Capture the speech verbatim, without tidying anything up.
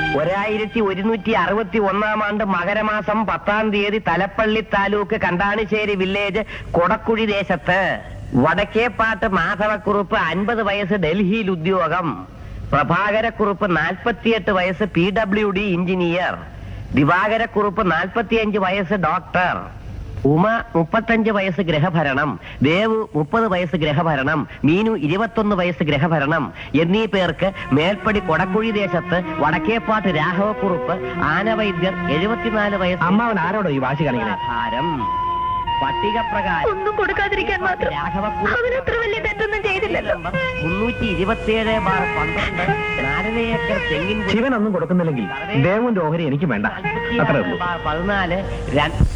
ഒരായിരത്തി ഒരുന്നൂറ്റി അറുപത്തി ഒന്നാം ആണ്ട് മകരമാസം പത്താം തീയതി തലപ്പള്ളി താലൂക്ക് കണ്ടാണിശ്ശേരി വില്ലേജ് കൊടക്കുഴി ദേശത്ത് വടക്കേപ്പാട്ട് മാധവക്കുറുപ്പ് അൻപത് വയസ്സ് ഡൽഹിയിൽ ഉദ്യോഗം, പ്രഭാകരക്കുറുപ്പ് നാൽപ്പത്തിയെട്ട് വയസ്സ് പി ഡബ്ല്യു ഡി എഞ്ചിനീയർ, ദിവാകരക്കുറുപ്പ് നാൽപ്പത്തിയഞ്ച് വയസ്സ് ഡോക്ടർ, ഉമ മുപ്പത്തഞ്ച് വയസ്സ് ഗൃഹഭരണം, ദേവു മുപ്പത് വയസ്സ് ഗൃഹഭരണം, മീനു ഇരുപത്തൊന്ന് വയസ്സ് ഗൃഹഭരണം എന്നീ പേർക്ക് മേൽപ്പടി കൊടക്കുഴി ദേശത്ത് വടക്കേപ്പാട്ട് രാഘവക്കുറുപ്പ് ആനവൈദ്യർ എഴുപത്തിനാല് വയസ്സ്. അമ്മാവൻ ആരോടോ ഈ വാശി കാണിക്കുന്നത്? പട്ടിക പ്രകാരം ഒന്നും കൊടുക്കാതിരിക്കാൻ മാത്രം അവനത്ര വലിയ തെറ്റൊന്നും ചെയ്തില്ലല്ലോ. മുന്നൂറ്റി ഇരുപത്തിയേഴ് ബാർ പന്ത്രണ്ട് നാലര ഏക്കർ തെങ്ങിൻ ശിവൻ ഒന്നും കൊടുക്കുന്നില്ലെങ്കിൽ ദേവന്റെ ഓഹരി എനിക്ക് വേണ്ട. അത്രേ ഉള്ളൂ. പതിനാല്